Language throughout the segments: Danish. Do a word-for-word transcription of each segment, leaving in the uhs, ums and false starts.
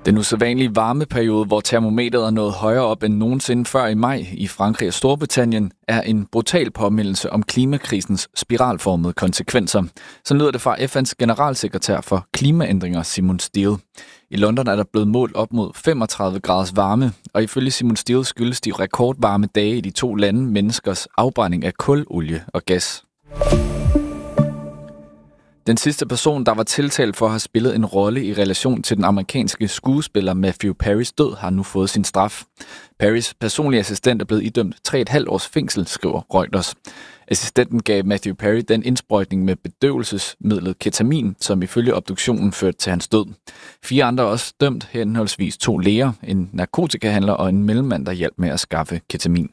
Den usædvanlige varmeperiode, hvor termometeret er nået højere op end nogensinde før i maj i Frankrig og Storbritannien, er en brutal påmindelse om klimakrisens spiralformede konsekvenser. Så lyder det fra F N's generalsekretær for klimaændringer, Simon Steele. I London er der blevet målt op mod femogtredive graders varme, og ifølge Simon Steele skyldes de rekordvarme dage i de to lande menneskers afbrænding af kul, olie og gas. Den sidste person, der var tiltalt for at have spillet en rolle i relation til den amerikanske skuespiller Matthew Perrys død, har nu fået sin straf. Perrys personlige assistent er blevet idømt tre komma fem års fængsel, skriver Reuters. Assistenten gav Matthew Perry den indsprøjtning med bedøvelsesmidlet ketamin, som ifølge obduktionen førte til hans død. Fire andre er også dømt, henholdsvis to læger, en narkotikahandler og en mellemmand, der hjalp med at skaffe ketamin.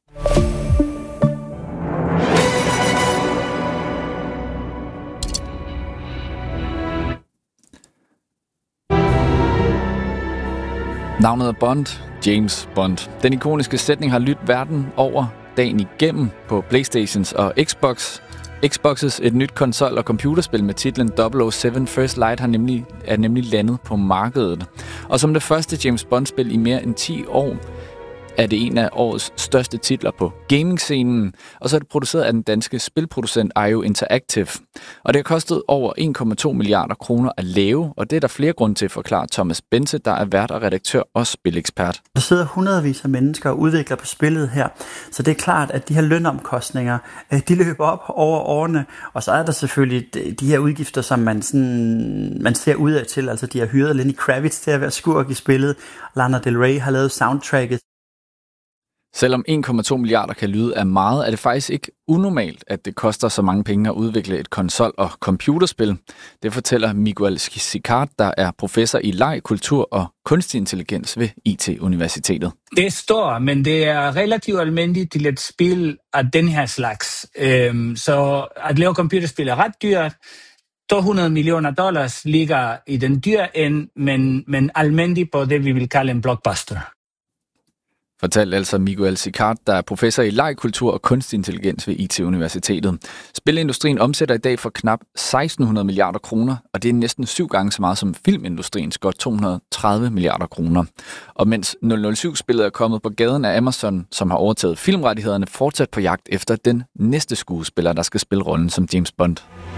Navnet er Bond, James Bond. Den ikoniske sætning har lyttet verden over dagen igennem på PlayStations og Xbox. Xbox's et nyt konsol- og computerspil med titlen double oh seven First Light har nemlig, er nemlig landet på markedet. Og som det første James Bond-spil i mere end ti år, er det en af årets største titler på gaming-scenen, og så er det produceret af den danske spilproducent I O Interactive. Og det har kostet over en komma to milliarder kroner at lave, og det er der flere grunde til, forklarer Thomas Bense, der er vært og redaktør og spilekspert. Der sidder hundredvis af mennesker og udvikler på spillet her, så det er klart, at de her lønomkostninger, de løber op over årene, og så er der selvfølgelig de her udgifter, som man, sådan, man ser ud af til, altså de har hyret Lenny Kravitz til at være skurk i spillet, Lana Del Rey har lavet soundtracket. Selvom en komma to milliarder kan lyde af meget, er det faktisk ikke unormalt, at det koster så mange penge at udvikle et konsol- og computerspil. Det fortæller Miguel Sicard, der er professor i leg, kultur og kunstig intelligens ved I T-universitetet. Det er stort, men det er relativt almindeligt til et spil af den her slags. Så at lave computerspil er ret dyrt. to hundrede millioner dollars ligger i den dyre ende, men, men almindeligt på det, vi vil kalde en blockbuster. Fortalte altså Miguel Sicard, der er professor i leg, kultur og kunstig intelligens ved I T-universitetet. Spilindustrien omsætter i dag for knap seksten hundrede milliarder kroner, og det er næsten syv gange så meget som filmindustriens godt to hundrede og tredive milliarder kroner. Og mens nul nul syv-spillet er kommet på gaden af Amazon, som har overtaget filmrettighederne, fortsat på jagt efter den næste skuespiller, der skal spille rollen som James Bond.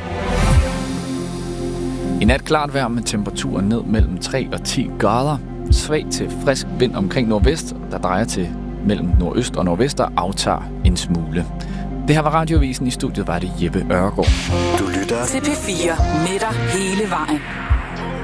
I nat klart vejr med temperaturer ned mellem tre og ti grader. Svag til frisk vind omkring nordvest, der drejer til mellem nordøst og nordvest og aftager en smule. Det her var Radiovisen. I studiet var det Jeppe Ørgaard. Du lytter til P fire med dig hele vejen.